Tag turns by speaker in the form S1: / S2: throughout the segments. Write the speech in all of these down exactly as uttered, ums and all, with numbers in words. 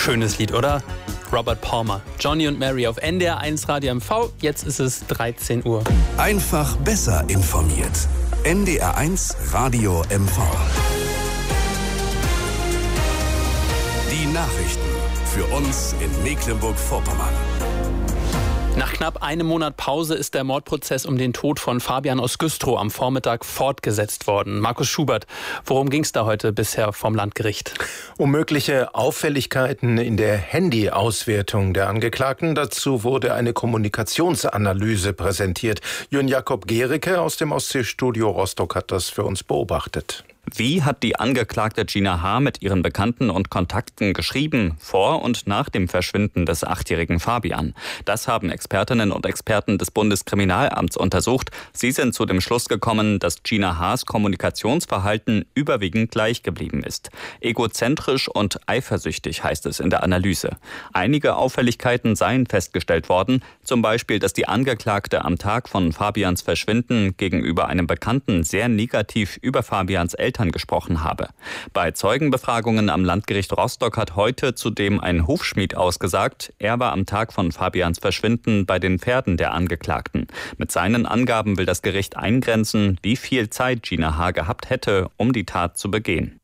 S1: Schönes Lied, oder? Robert Palmer, Johnny und Mary auf N D R eins Radio M V. Jetzt ist es dreizehn Uhr.
S2: Einfach besser informiert. N D R eins Radio M V. Die Nachrichten für uns in Mecklenburg-Vorpommern.
S1: Nach knapp einem Monat Pause ist der Mordprozess um den Tod von Fabian aus Güstrow am Vormittag fortgesetzt worden. Markus Schubert, worum ging es da heute bisher vom Landgericht?
S3: Um mögliche Auffälligkeiten in der Handy-Auswertung der Angeklagten. Dazu wurde eine Kommunikationsanalyse präsentiert. Jürgen Jakob Gericke aus dem Ostseestudio Rostock hat das für uns beobachtet.
S4: Wie hat die Angeklagte Gina H. mit ihren Bekannten und Kontakten geschrieben, vor und nach dem Verschwinden des achtjährigen Fabian? Das haben Expertinnen und Experten des Bundeskriminalamts untersucht. Sie sind zu dem Schluss gekommen, dass Gina H.'s Kommunikationsverhalten überwiegend gleich geblieben ist. Egozentrisch und eifersüchtig heißt es in der Analyse. Einige Auffälligkeiten seien festgestellt worden, zum Beispiel, dass die Angeklagte am Tag von Fabians Verschwinden gegenüber einem Bekannten sehr negativ über Fabians Eltern gesprochen habe. Bei Zeugenbefragungen am Landgericht Rostock hat heute zudem ein Hufschmied ausgesagt, er war am Tag von Fabians Verschwinden bei den Pferden der Angeklagten. Mit seinen Angaben will das Gericht eingrenzen, wie viel Zeit Gina H. gehabt hätte, um die Tat zu begehen.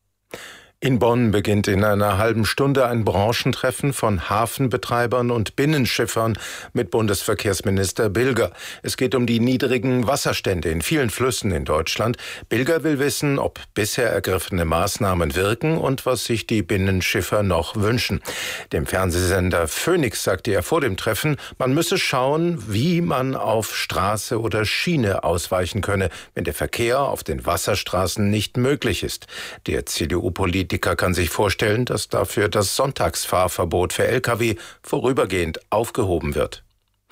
S3: In Bonn beginnt in einer halben Stunde ein Branchentreffen von Hafenbetreibern und Binnenschiffern mit Bundesverkehrsminister Bilger. Es geht um die niedrigen Wasserstände in vielen Flüssen in Deutschland. Bilger will wissen, ob bisher ergriffene Maßnahmen wirken und was sich die Binnenschiffer noch wünschen. Dem Fernsehsender Phoenix sagte er vor dem Treffen, man müsse schauen, wie man auf Straße oder Schiene ausweichen könne, wenn der Verkehr auf den Wasserstraßen nicht möglich ist. Der C D U-Politiker kann sich vorstellen, dass dafür das Sonntagsfahrverbot für L K W vorübergehend aufgehoben wird.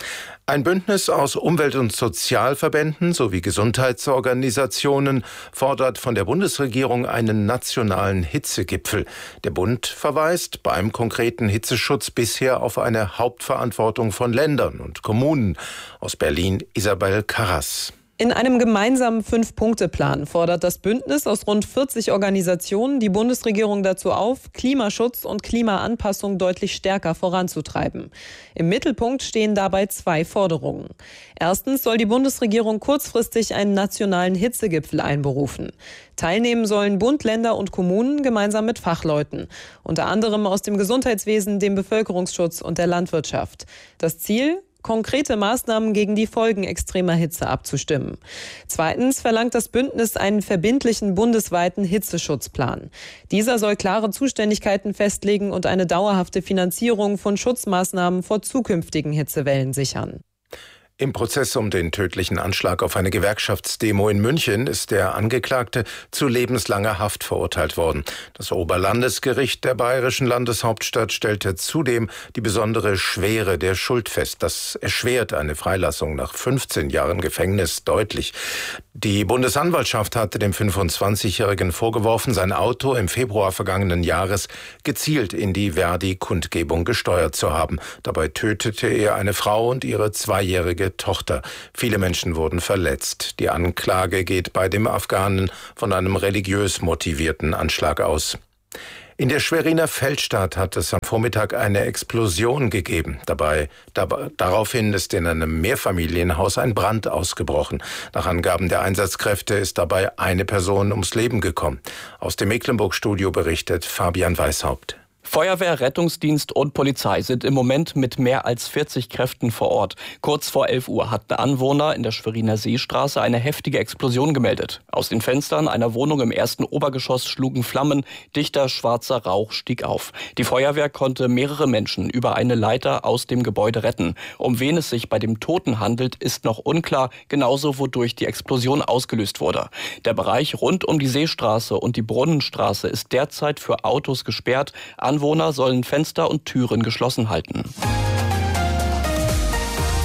S3: Ein Bündnis aus Umwelt- und Sozialverbänden sowie Gesundheitsorganisationen fordert von der Bundesregierung einen nationalen Hitzegipfel. Der Bund verweist beim konkreten Hitzeschutz bisher auf eine Hauptverantwortung von Ländern und Kommunen. Aus Berlin Isabel Karras.
S5: In einem gemeinsamen Fünf-Punkte-Plan fordert das Bündnis aus rund vierzig Organisationen die Bundesregierung dazu auf, Klimaschutz und Klimaanpassung deutlich stärker voranzutreiben. Im Mittelpunkt stehen dabei zwei Forderungen. Erstens soll die Bundesregierung kurzfristig einen nationalen Hitzegipfel einberufen. Teilnehmen sollen Bund, Länder und Kommunen gemeinsam mit Fachleuten, unter anderem aus dem Gesundheitswesen, dem Bevölkerungsschutz und der Landwirtschaft. Das Ziel? Konkrete Maßnahmen gegen die Folgen extremer Hitze abzustimmen. Zweitens verlangt das Bündnis einen verbindlichen bundesweiten Hitzeschutzplan. Dieser soll klare Zuständigkeiten festlegen und eine dauerhafte Finanzierung von Schutzmaßnahmen vor zukünftigen Hitzewellen sichern.
S3: Im Prozess um den tödlichen Anschlag auf eine Gewerkschaftsdemo in München ist der Angeklagte zu lebenslanger Haft verurteilt worden. Das Oberlandesgericht der bayerischen Landeshauptstadt stellte zudem die besondere Schwere der Schuld fest. Das erschwert eine Freilassung nach fünfzehn Jahren Gefängnis deutlich. Die Bundesanwaltschaft hatte dem fünfundzwanzigjährigen vorgeworfen, sein Auto im Februar vergangenen Jahres gezielt in die Verdi-Kundgebung gesteuert zu haben. Dabei tötete er eine Frau und ihre zweijährige Tochter. Viele Menschen wurden verletzt. Die Anklage geht bei dem Afghanen von einem religiös motivierten Anschlag aus. In der Schweriner Feldstadt hat es am Vormittag eine Explosion gegeben. Dabei, dabei, daraufhin ist in einem Mehrfamilienhaus ein Brand ausgebrochen. Nach Angaben der Einsatzkräfte ist dabei eine Person ums Leben gekommen. Aus dem Mecklenburg-Studio berichtet Fabian Weishaupt.
S6: Feuerwehr, Rettungsdienst und Polizei sind im Moment mit mehr als vierzig Kräften vor Ort. Kurz vor elf Uhr hatten Anwohner in der Schweriner Seestraße eine heftige Explosion gemeldet. Aus den Fenstern einer Wohnung im ersten Obergeschoss schlugen Flammen, dichter schwarzer Rauch stieg auf. Die Feuerwehr konnte mehrere Menschen über eine Leiter aus dem Gebäude retten. Um wen es sich bei dem Toten handelt, ist noch unklar, genauso wodurch die Explosion ausgelöst wurde. Der Bereich rund um die Seestraße und die Brunnenstraße ist derzeit für Autos gesperrt. Anwohner sollen Fenster und Türen geschlossen halten.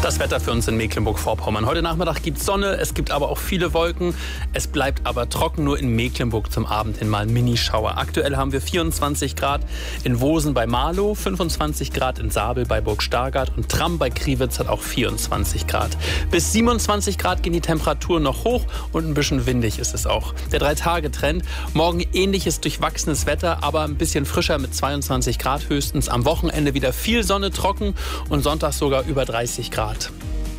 S1: Das Wetter für uns in Mecklenburg-Vorpommern. Heute Nachmittag gibt es Sonne, es gibt aber auch viele Wolken. Es bleibt aber trocken, nur in Mecklenburg zum Abend hin mal ein Minischauer. Aktuell haben wir vierundzwanzig Grad in Wosen bei Marlow, fünfundzwanzig Grad in Sabel bei Burg Stargard und Tramm bei Kriwitz hat auch vierundzwanzig Grad. Bis siebenundzwanzig Grad gehen die Temperaturen noch hoch und ein bisschen windig ist es auch. Der Drei-Tage-Trend, morgen ähnliches durchwachsenes Wetter, aber ein bisschen frischer mit zweiundzwanzig Grad höchstens. Am Wochenende wieder viel Sonne, trocken und Sonntag sogar über dreißig Grad.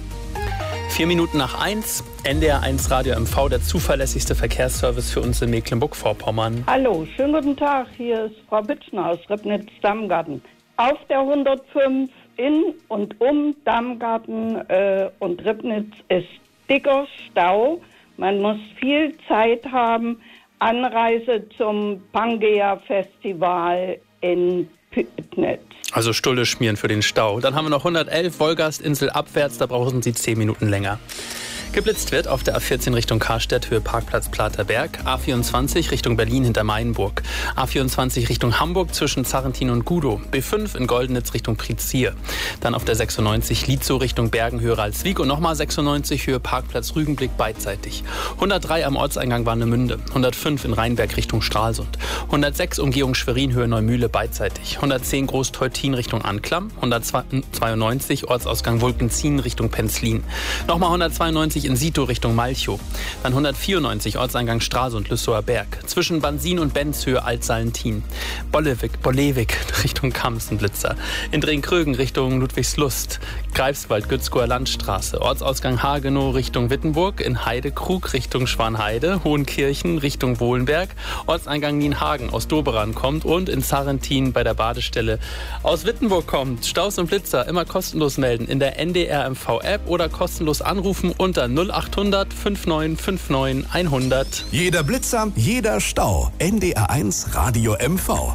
S1: Vier Minuten nach eins, N D R eins Radio M V, der zuverlässigste Verkehrsservice für uns in Mecklenburg-Vorpommern.
S7: Hallo, schönen guten Tag, hier ist Frau Bütschner aus Ribnitz-Dammgarten. Auf der hundertfünf in und um Dammgarten äh, und Ribnitz ist dicker Stau. Man muss viel Zeit haben. Anreise zum Pangea-Festival in Püttnitz.
S1: Also Stulle schmieren für den Stau. Dann haben wir noch hundertelf Wolgast, Insel abwärts, da brauchen Sie zehn Minuten länger. Geblitzt wird auf der A vierzehn Richtung Karstedt, Höhe Parkplatz Platerberg, A vierundzwanzig Richtung Berlin hinter Mainburg, A vierundzwanzig Richtung Hamburg zwischen Zarrentin und Gudow, B fünf in Goldenitz Richtung Prizier, dann auf der sechsundneunzig Lietzow Richtung Bergen, Höhe Ralswiek und nochmal sechsundneunzig Höhe Parkplatz Rügenblick beidseitig, hundertdrei am Ortseingang Warnemünde, hundertfünf in Rheinberg Richtung Stralsund, hundertsechs Umgehung Schwerin, Höhe Neumühle beidseitig, hundertzehn Groß-Teutin Richtung Anklam, hundertzweiundneunzig Ortsausgang Wulkenzien Richtung Penzlin, nochmal hundertzweiundneunzig in Sito Richtung Malchow, dann hundertvierundneunzig Ortseingang Stralsund, Lüssower Berg, zwischen Bansin und Benzhöhe Altsalentin, Bollewig, Bollewig Richtung Kamsenblitzer, in Drehkrögen Richtung Ludwigslust, Greifswald, Gützkower Landstraße, Ortsausgang Hagenow Richtung Wittenburg, in Heidekrug Richtung Schwanheide, Hohenkirchen Richtung Wohlenberg, Ortseingang Nienhagen aus Doberan kommt und in Zarrentin bei der Badestelle aus Wittenburg kommt. Staus und Blitzer immer kostenlos melden in der N D R M V App oder kostenlos anrufen unter null achthundert neunundfünfzig neunundfünfzig hundert.
S2: Jeder Blitzer, jeder Stau. N D R eins Radio M V.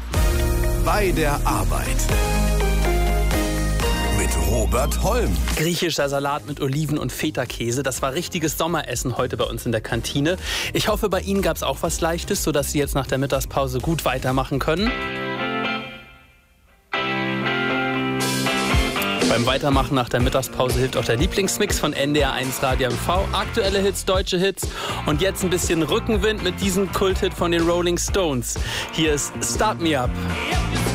S2: Bei der Arbeit. Mit Robert Holm.
S1: Griechischer Salat mit Oliven und Feta-Käse. Das war richtiges Sommeressen heute bei uns in der Kantine. Ich hoffe, bei Ihnen gab es auch was Leichtes, sodass Sie jetzt nach der Mittagspause gut weitermachen können. Beim Weitermachen nach der Mittagspause hilft auch der Lieblingsmix von N D R eins Radio M V. Aktuelle Hits, deutsche Hits und jetzt ein bisschen Rückenwind mit diesem Kulthit von den Rolling Stones. Hier ist Start Me Up.